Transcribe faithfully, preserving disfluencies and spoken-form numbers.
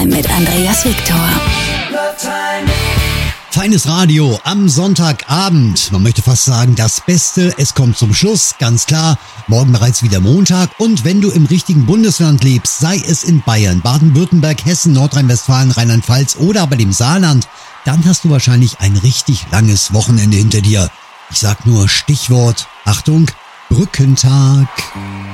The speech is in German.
Time mit Andreas Victor. Feines Radio am Sonntagabend. Man möchte fast sagen, das Beste, es kommt zum Schluss, ganz klar. Morgen bereits wieder Montag. Und wenn du im richtigen Bundesland lebst, sei es in Bayern, Baden-Württemberg, Hessen, Nordrhein-Westfalen, Rheinland-Pfalz oder aber dem Saarland, dann hast du wahrscheinlich ein richtig langes Wochenende hinter dir. Ich sag nur Stichwort, Achtung, Brückentag.